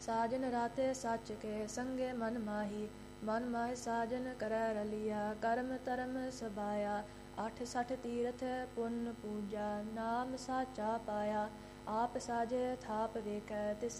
साजन राते सच के संगे मन माहि साजन करै रलिया कर्म धर्म सबाया 68 तीरथ पुन पूजा नाम साचा पाया आप साजे थाप वेखै तिस